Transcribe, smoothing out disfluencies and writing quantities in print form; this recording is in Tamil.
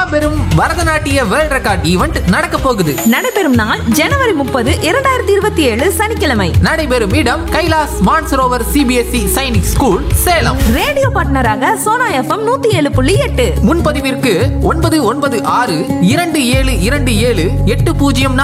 மாபெரும் பரதநாட்டிய வேர்ல்ட் ரெக்கார்ட் ஈவெண்ட் நடக்க போகுது. நடைபெறும் நாள் ஜனவரி 30, 2027 சனிக்கிழமை. நடைபெறும் இடம் Kailash Mansarovar CBSE Sainik school, Salem. Radio பார்ட்னராக சோனா FM 107.8. முன்பதிவிற்கு 9962772804